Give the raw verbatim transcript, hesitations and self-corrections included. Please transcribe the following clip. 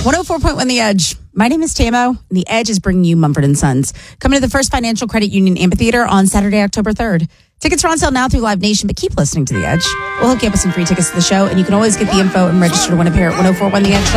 one oh four point one The Edge. My name is Tamo, and The Edge is bringing you Mumford and Sons. Coming to the First Financial Credit Union Amphitheater on Saturday, October third. Tickets are on sale now through Live Nation, but keep listening to The Edge. We'll hook you up with some free tickets to the show, and you can always get the info and register to win a pair at ten forty-one the edge dot com.